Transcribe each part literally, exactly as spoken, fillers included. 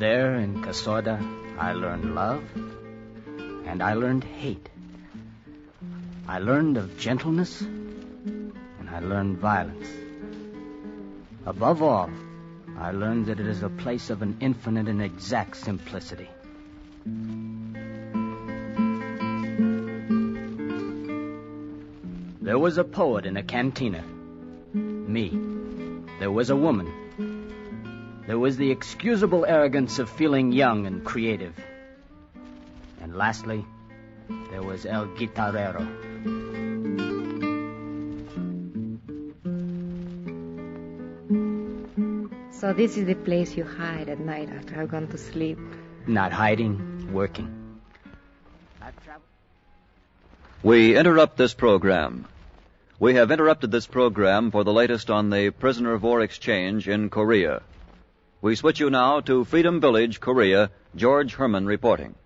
There in Casorda, I learned love, and I learned hate. I learned of gentleness, and I learned violence. Above all, I learned that it is a place of an infinite and exact simplicity. There was a poet in a cantina. Me. There was a woman. There was the excusable arrogance of feeling young and creative. And lastly, there was El Guitarrero. So this is the place you hide at night after I've gone to sleep. Not hiding, working. I've traveled. We interrupt this program. We have interrupted this program for the latest on the prisoner of war exchange in Korea. We switch you now to Freedom Village, Korea. George Herman reporting.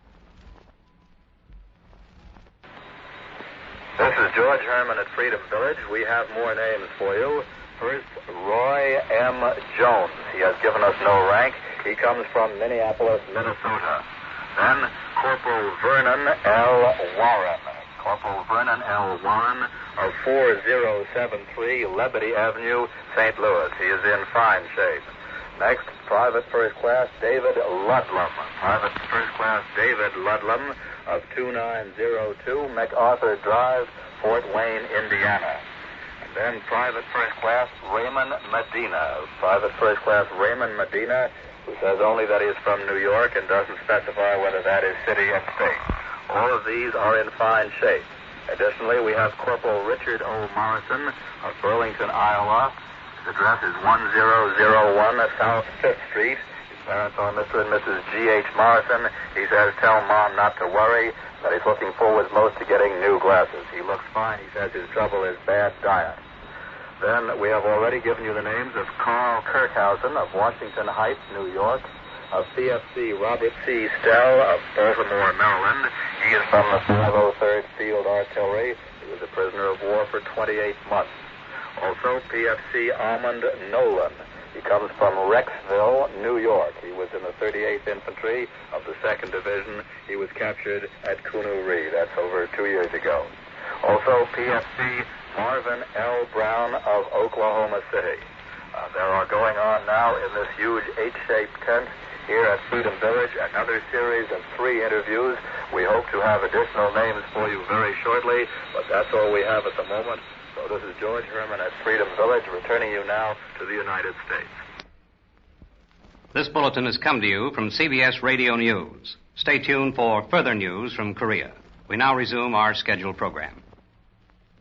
This is George Herman at Freedom Village. We have more names for you. First, Roy M. Jones. He has given us no rank. He comes from Minneapolis, Minnesota. Then, Corporal Vernon L. Warren. Corporal Vernon L. Warren of four oh seven three Lebedy Avenue, Saint Louis. He is in fine shape. Next, Private First Class David Ludlam. Private First Class David Ludlam of two nine oh two MacArthur Drive, Fort Wayne, Indiana. And then Private First Class Raymond Medina. Private First Class Raymond Medina, who says only that he is from New York and doesn't specify whether that is city and state. All of these are in fine shape. Additionally, we have Corporal Richard O. Morrison of Burlington, Iowa. His address is one thousand one South fifth Street. His parents are Mister and Missus G H Morrison. He says, tell Mom not to worry, that he's looking forward most to getting new glasses. He looks fine. He says his trouble is bad diet. Then we have already given you the names of Carl Kirkhausen of Washington Heights, New York, of P F C Robert C. Stell of Baltimore, Maryland. He is from the five oh third Field Artillery. He was a prisoner of war for twenty-eight months. Also, P F C Almond Nolan. He comes from Rexville, New York. He was in the thirty-eighth Infantry of the second Division. He was captured at Kunuri. That's over two years ago. Also, P F C Marvin L. Brown of Oklahoma City. Uh, there are going on now in this huge H-shaped tent here at Freedom Village another series of three interviews. We hope to have additional names for you very shortly, but that's all we have at the moment. So this is George Herman at Freedom Village, returning you now to the United States. This bulletin has come to you from C B S Radio News. Stay tuned for further news from Korea. We now resume our scheduled program.